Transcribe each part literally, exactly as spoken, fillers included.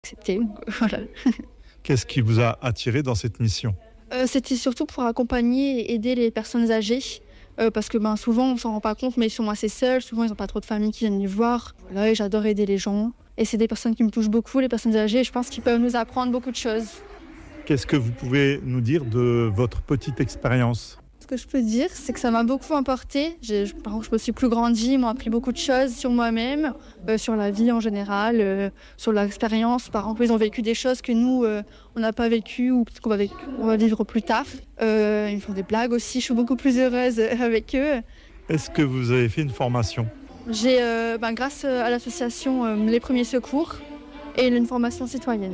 Accepté, donc voilà. Qu'est-ce qui vous a attiré dans cette mission ? Euh, c'était surtout pour accompagner et aider les personnes âgées. Euh, parce que ben, souvent, on ne s'en rend pas compte, mais ils sont assez seuls. Souvent, ils n'ont pas trop de famille qui viennent les voir. Voilà, et j'adore aider les gens. Et c'est des personnes qui me touchent beaucoup, les personnes âgées. Je pense qu'ils peuvent nous apprendre beaucoup de choses. Qu'est-ce que vous pouvez nous dire de votre petite expérience ? Ce que je peux dire, c'est que ça m'a beaucoup apporté. Je, je, par exemple, je me suis plus grandie, ils m'ont appris beaucoup de choses sur moi-même, euh, sur la vie en général, euh, sur l'expérience. Par exemple, ils ont vécu des choses que nous, euh, on n'a pas vécues ou qu'on va, vécu, on va vivre plus tard. Euh, ils me font des blagues aussi, je suis beaucoup plus heureuse avec eux. Est-ce que vous avez fait une formation ? J'ai, euh, ben, grâce à l'association euh, Les Premiers Secours et une formation citoyenne.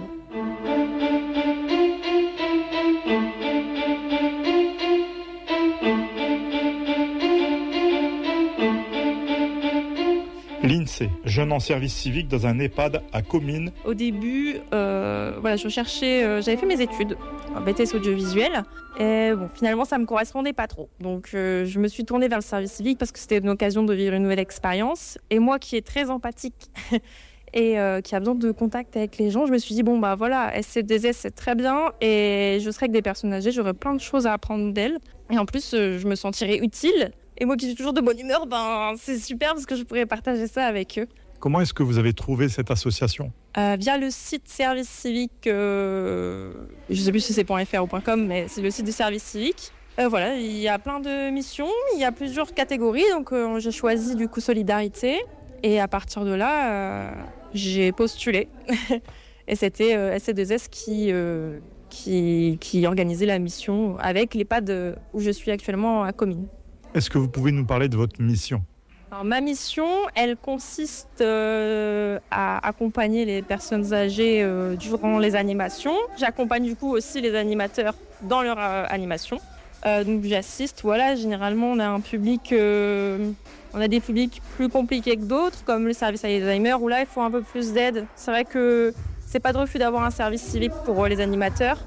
L'INSEE, jeune en service civique dans un EHPAD à Comines. Au début, euh, voilà, je recherchais, euh, j'avais fait mes études en B T S audiovisuel et bon, finalement ça me correspondait pas trop. Donc euh, je me suis tournée vers le service civique parce que c'était une occasion de vivre une nouvelle expérience. Et moi qui est très empathique et euh, qui a besoin de contact avec les gens, je me suis dit bon bah voilà, S C D S c'est très bien et je serai avec des personnes âgées, j'aurai plein de choses à apprendre d'elles et en plus euh, je me sentirai utile. Et moi qui suis toujours de bonne humeur, ben, c'est super parce que je pourrais partager ça avec eux. Comment est-ce que vous avez trouvé cette association ? euh, Via le site service civique, euh, je ne sais plus si c'est .fr ou .com, mais c'est le site du service civique. Euh, voilà, il y a plein de missions, il y a plusieurs catégories, donc euh, j'ai choisi du coup solidarité. Et à partir de là, euh, j'ai postulé. Et c'était euh, S C deux S qui, euh, qui, qui organisait la mission avec l'EHPAD où je suis actuellement à Comines. Est-ce que vous pouvez nous parler de votre mission ? Alors, ma mission, elle consiste euh, à accompagner les personnes âgées euh, durant les animations. J'accompagne du coup aussi les animateurs dans leur euh, animation. Euh, donc j'assiste, voilà, généralement on a un public, euh, on a des publics plus compliqués que d'autres, comme le service Alzheimer, où là il faut un peu plus d'aide. C'est vrai que c'est pas de refus d'avoir un service civique pour les animateurs.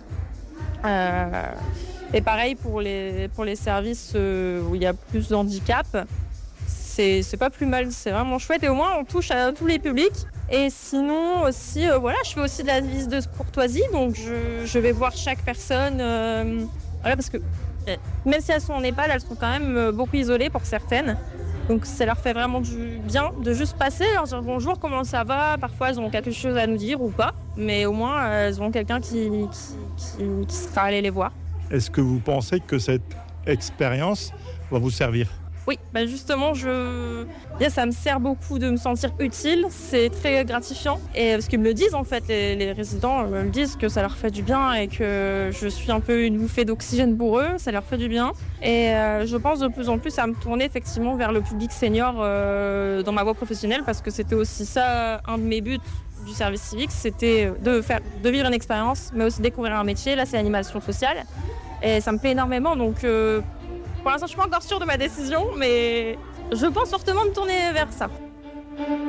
Euh, Et pareil pour les, pour les services euh, où il y a plus d'handicap, c'est, c'est pas plus mal, c'est vraiment chouette et au moins on touche à tous les publics. Et sinon aussi, euh, voilà, je fais aussi de la visite de courtoisie, donc je, je vais voir chaque personne, euh, voilà, parce que euh, même si elles sont en EHPAD, elles sont quand même euh, beaucoup isolées pour certaines. Donc ça leur fait vraiment du bien de juste passer, leur dire bonjour, comment ça va. Parfois elles ont quelque chose à nous dire ou pas, mais au moins elles ont quelqu'un qui, qui, qui, qui sera allé les voir. Est-ce que vous pensez que cette expérience va vous servir ? Oui, bah justement, je... ça me sert beaucoup de me sentir utile, c'est très gratifiant. Et parce qu'ils me le disent en fait, les, les résidents me le disent que ça leur fait du bien et que je suis un peu une bouffée d'oxygène pour eux, ça leur fait du bien. Et euh, je pense de plus en plus à me tourner effectivement vers le public senior euh, dans ma voie professionnelle parce que c'était aussi ça, un de mes buts du service civique, c'était de, faire, de vivre une expérience, mais aussi découvrir un métier. Là, c'est l'animation sociale. Et ça me plaît énormément, donc euh, pour l'instant, je suis pas encore sûre de ma décision, mais je pense fortement me tourner vers ça.